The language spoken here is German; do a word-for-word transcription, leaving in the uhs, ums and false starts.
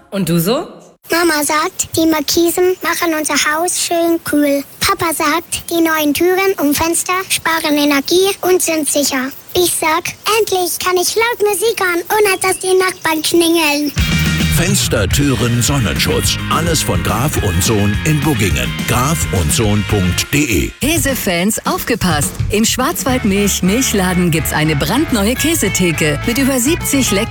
Und du so? Mama sagt, die Markisen machen unser Haus schön kühl. Papa sagt, die neuen Türen und Fenster sparen Energie und sind sicher. Ich sag, endlich kann ich laut Musik hören, ohne dass die Nachbarn klingeln. Fenster, Türen, Sonnenschutz. Alles von Graf und Sohn in Buggingen. graf und sohn punkt de. Käsefans, aufgepasst! Im Schwarzwaldmilch Milchladen gibt's eine brandneue Käsetheke mit über siebzig leckeren